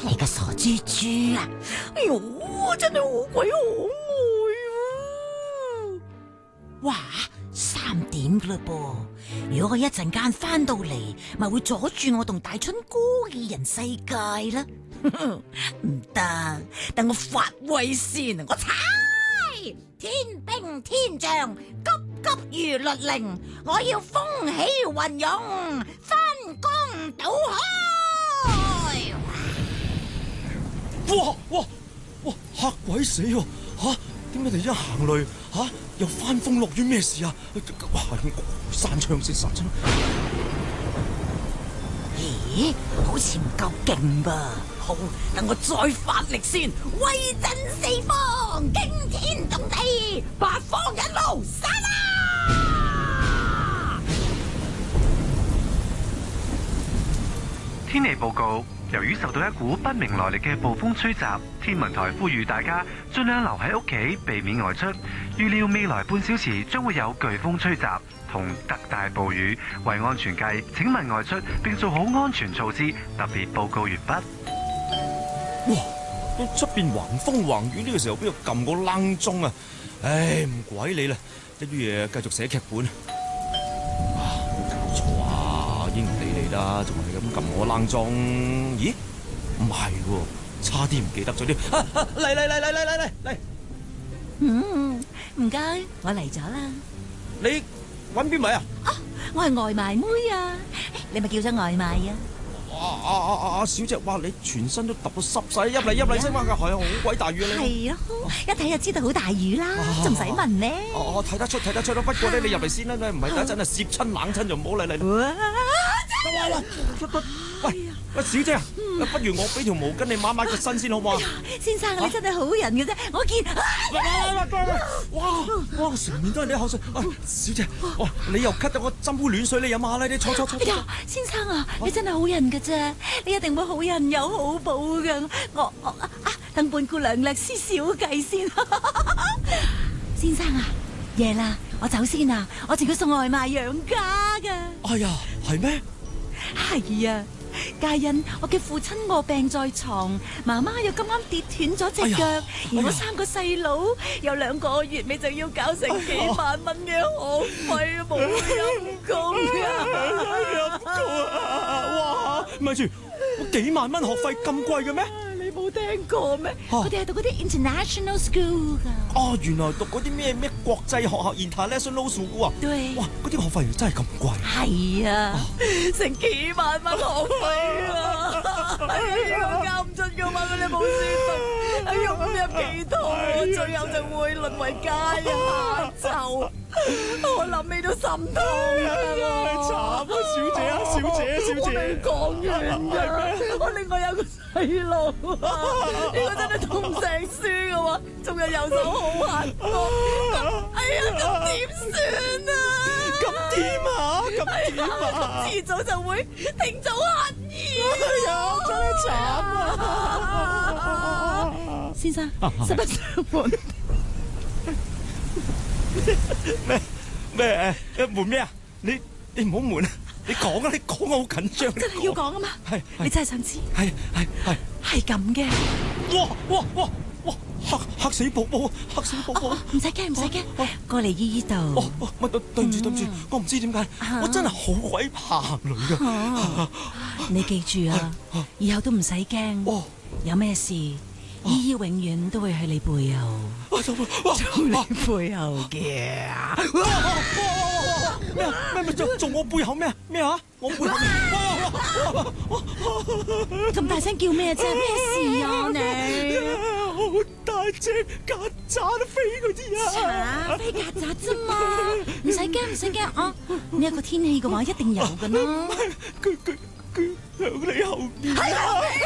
你個傻豬豬啊！哎喲，真係好鬼可愛啊！哇，3點噶啦噃，如果我一陣間翻到嚟，咪會阻住我同大春哥嘅二人世界啦。唔得，等我發威先，我猜天兵天將，急急如律令，我要風起雲湧，翻江倒海。 哇！嚇鬼死喎！嚇，點解你一行雷又翻風落雨咩事啊？哇！閂窗先，閂窗。 咦，好似唔夠勁噃。好，等我再發力先，威震四方，驚天動地，八方一路殺啦！ 天氣報告。由於受到一股不明來歷嘅暴風吹襲，天文台呼籲大家盡量留喺屋企，避免外出。預料未來半小時將會有颶風吹襲同特大暴雨，為安全計，請勿外出並做好安全措施。特別報告完畢。 哇！出邊橫風橫雨呢個時候，邊度撳個冷鐘啊？唉，唔鬼理啦，一於嘢繼續寫劇本。冇搞錯啊！應唔理你啦，仲係咁撳我冷鐘？咦？唔係喎，差啲唔記得咗啲。嚟！ 唔該，我嚟咗啦。 你揾邊位啊？ 我係外賣妹啊，你咪叫咗外賣啊？ 小姐，哇！你全身都揼到濕晒，入嚟先嘛！係啊，好鬼大雨啊！你係咯，一睇就知道好大雨啦，仲使問呢？ 睇得出啦。不過咧，你入嚟先啦，唔係等一陣啊，攝親冷親就唔好嚟。喂，小姐啊，不如我俾條毛巾你抹個身先好唔好啊？ 先生，你真係好人嘅啫，我見。 哇！成面都係你口水。小姐，哇！你又咳到我斟杯暖水你飲下啦，你坐。 哎呀，先生啊，你真係好人嘅啫，你一定會好人有好報嘅。我等本姑娘略施小計先。先生啊，夜啦，我走先啊，我仲要送外賣養家㗎。 哎呀，係咩？ 係啊，皆因我嘅父親臥病在床，媽媽又咁啱跌斷咗隻腳，而我3個細佬有2個月尾就要搞成幾萬蚊嘅學費啊，冇陰功啊！ 哇，咪住，幾萬蚊學費咁貴嘅咩？ 你冇聽過咩？我哋係讀嗰啲 international school 噶。 原來讀嗰啲咩國際學校 international school 啊？ 對。 哇，嗰啲學費真係咁貴？ 係啊，成幾萬蚊學費啊！我交唔出噶嘛，佢哋冇書讀，用唔入幾堂，最後就會淪為家人下晝。我諗起都心痛啊！ 慘啊，小姐！ 我未講完㗎，我另外有個細路啊，呢個真係讀唔成書嘅喎，仲係遊手好閒。哎呀，咁點算啊？咁點啊？遲早就會停早乞兒。 哎呀，真係慘啊！ 先生，實不相瞞。 咩？瞞咩啊？你唔好瞞啊！你講啊！我好緊張。 真係要講啊嘛？係，你真係想知？係咁嘅。 哇！嚇死寶寶！ 唔使驚，過嚟姨度。 對唔住，我唔知點解，我真係好鬼怕行雷噶。 你記住啊，以後都唔使驚。有咩事，姨姨永遠都會喺你背後，做你背後嘅。 咩做我背後咩啊？我背後咁大聲叫咩啫？咩事啊你？ 好大隻曱甴飛嗰啲啊！ 飛曱甴啫嘛，唔使驚啊！呢一個天氣嘅話，一定有噶啦。 佢響你後面。